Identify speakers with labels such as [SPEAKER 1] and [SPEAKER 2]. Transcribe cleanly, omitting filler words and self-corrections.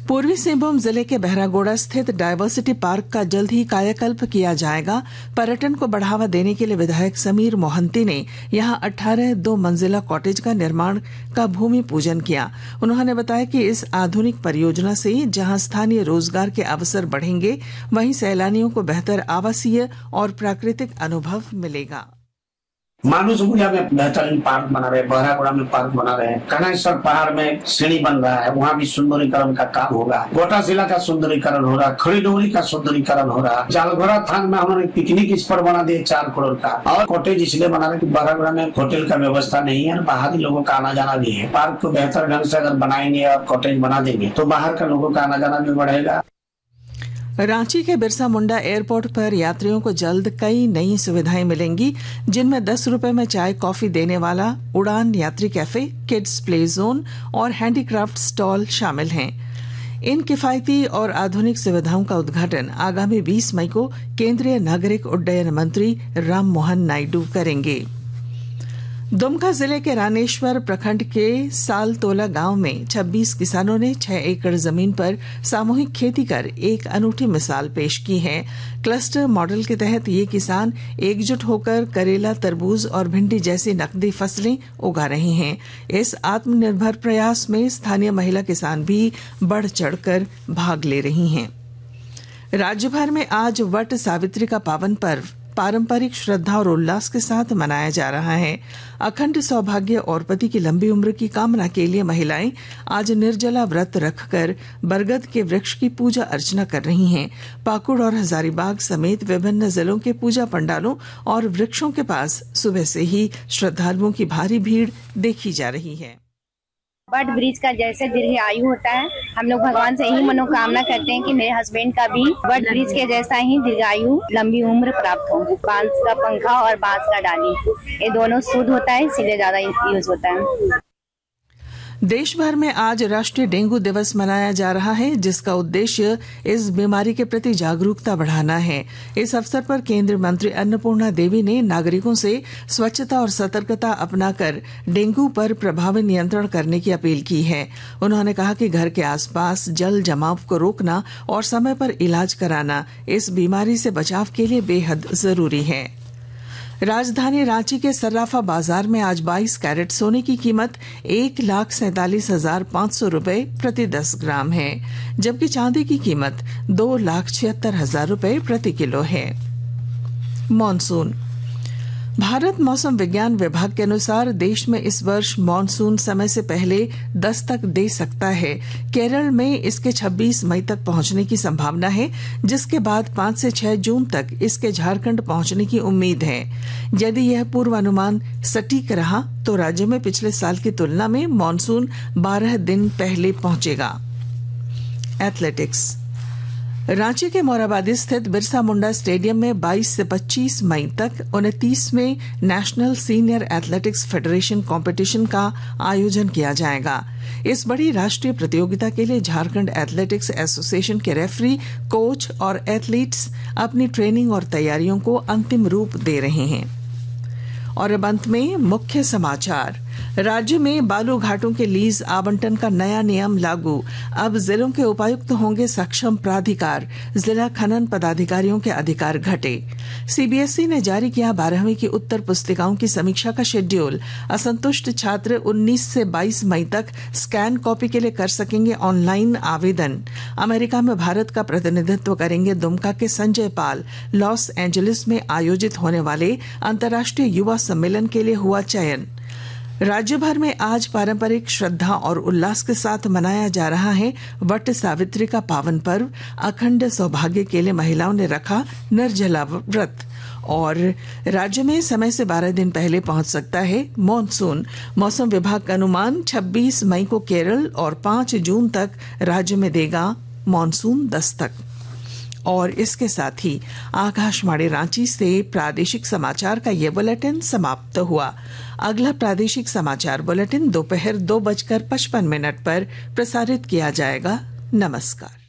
[SPEAKER 1] पूर्वी सिंहभूम जिले के बहरागोड़ा स्थित डायवर्सिटी पार्क का जल्द ही कायाकल्प किया जाएगा। पर्यटन को बढ़ावा देने के लिए विधायक समीर मोहंती ने यहां 18 2 मंजिला कॉटेज का निर्माण का भूमि पूजन किया। उन्होंने बताया कि इस आधुनिक परियोजना से जहां स्थानीय रोजगार के अवसर बढ़ेंगे, वहीं सैलानियों को बेहतर आवासीय और प्राकृतिक अनुभव मिलेगा।
[SPEAKER 2] मानुषगुड़िया में बेहतरीन पार्क बना रहे, बहरागोड़ा में पार्क बना रहे, कनाईसर पहाड़ में सीढ़ी बन रहा है, वहाँ भी सुंदरीकरण का काम होगा। गोटा जिला का सुंदरीकरण हो रहा, खड़ी डोरी का सुंदरीकरण हो रहा, जालघोड़ा थान में उन्होंने पिकनिक स्पॉट बना दिए 4 करोड़ का। और कॉटेज इसलिए बना रहे कि बहरागोड़ा में होटल का व्यवस्था नहीं है, बाहरी लोगों का आना जाना भी है। पार्क को बेहतर ढंग से अगर बनाएंगे और कॉटेज बना देंगे तो बाहर का लोगों का आना जाना भी बढ़ेगा।
[SPEAKER 1] रांची के बिरसा मुंडा एयरपोर्ट पर यात्रियों को जल्द कई नई सुविधाएं मिलेंगी, जिनमें 10 रुपए में चाय कॉफी देने वाला उड़ान यात्री कैफे, किड्स प्ले जोन और हैंडीक्राफ्ट स्टॉल शामिल हैं। इन किफायती और आधुनिक सुविधाओं का उद्घाटन आगामी 20 मई को केंद्रीय नागरिक उड्डयन मंत्री राम मोहन नायडू करेंगे। दुमका जिले के रानेश्वर प्रखंड के सालतोला गांव में 26 किसानों ने 6 एकड़ जमीन पर सामूहिक खेती कर एक अनूठी मिसाल पेश की है। क्लस्टर मॉडल के तहत ये किसान एकजुट होकर करेला, तरबूज और भिंडी जैसी नकदी फसलें उगा रहे हैं। इस आत्मनिर्भर प्रयास में स्थानीय महिला किसान भी बढ़ चढ़कर भाग ले रही हैं। राज्य भर में आज वट सावित्री का पावन पर्व पारंपरिक श्रद्धा और उल्लास के साथ मनाया जा रहा है। अखंड सौभाग्य और पति की लंबी उम्र की कामना के लिए महिलाएं आज निर्जला व्रत रखकर बरगद के वृक्ष की पूजा अर्चना कर रही हैं। पाकुड़ और हजारीबाग समेत विभिन्न जिलों के पूजा पंडालों और वृक्षों के पास सुबह से ही श्रद्धालुओं की भारी भीड़ देखी जा रही है।
[SPEAKER 3] बट ब्रिज का जैसे दीर्घ आयु होता है, हम लोग भगवान से यही मनोकामना करते हैं कि मेरे हस्बैंड का भी बट ब्रिज के जैसा ही दीर्घायु, लंबी उम्र प्राप्त हो। बांस का पंखा और बांस का डाली, ये दोनों शुद्ध होता है, इसीलिए ज्यादा यूज होता है।
[SPEAKER 1] देश भर में आज राष्ट्रीय डेंगू दिवस मनाया जा रहा है, जिसका उद्देश्य इस बीमारी के प्रति जागरूकता बढ़ाना है। इस अवसर पर केंद्रीय मंत्री अन्नपूर्णा देवी ने नागरिकों से स्वच्छता और सतर्कता अपनाकर डेंगू पर प्रभावी नियंत्रण करने की अपील की है। उन्होंने कहा कि घर के आसपास जल जमाव को रोकना और समय पर इलाज कराना इस बीमारी से बचाव के लिए बेहद जरूरी है। राजधानी रांची के सर्राफा बाजार में आज 22 कैरेट सोने की कीमत 1,47,500 रुपए प्रति 10 ग्राम है, जबकि चांदी की कीमत 2,76,000 रुपए प्रति किलो है। मॉनसून। भारत मौसम विज्ञान विभाग के अनुसार देश में इस वर्ष मॉनसून समय से पहले दस्तक दे सकता है। केरल में इसके 26 मई तक पहुंचने की संभावना है, जिसके बाद 5 से 6 जून तक इसके झारखंड पहुंचने की उम्मीद है। यदि यह पूर्वानुमान सटीक रहा तो राज्य में पिछले साल की तुलना में मॉनसून 12 दिन पहले पहुंचेगा। एथलेटिक्स। रांची के मोराबादी स्थित बिरसा मुंडा स्टेडियम में 22 से 25 मई तक 29वें national senior athletics federation competition का आयोजन किया जाएगा। इस बड़ी राष्ट्रीय प्रतियोगिता के लिए झारखंड एथलेटिक्स एसोसिएशन के रेफरी, कोच और एथलीट्स अपनी ट्रेनिंग और तैयारियों को अंतिम रूप दे रहे हैं। और अब अंत में मुख्य समाचार। राज्य में बालू घाटों के लीज आवंटन का नया नियम लागू। अब जिलों के उपायुक्त होंगे सक्षम प्राधिकार, जिला खनन पदाधिकारियों के अधिकार घटे। सीबीएसई ने जारी किया 12वीं की उत्तर पुस्तिकाओं की समीक्षा का शेड्यूल। असंतुष्ट छात्र 19 से 22 मई तक स्कैन कॉपी के लिए कर सकेंगे ऑनलाइन आवेदन। अमेरिका में भारत का प्रतिनिधित्व करेंगे दुमका के संजय पाल। लॉस एंजलिस में आयोजित होने वाले अंतर्राष्ट्रीय युवा सम्मेलन के लिए हुआ चयन। राज्य भर में आज पारंपरिक श्रद्धा और उल्लास के साथ मनाया जा रहा है वट सावित्री का पावन पर्व। अखंड सौभाग्य के लिए महिलाओं ने रखा निर्जला व्रत। और राज्य में समय से 12 दिन पहले पहुंच सकता है मॉनसून। मौसम विभाग का अनुमान 26 मई को केरल और 5 जून तक राज्य में देगा मॉनसून दस्तक। और इसके साथ ही आकाशवाणी रांची से प्रादेशिक समाचार का ये बुलेटिन समाप्त हुआ। अगला प्रादेशिक समाचार बुलेटिन दोपहर 2:55 पर प्रसारित किया जाएगा। नमस्कार।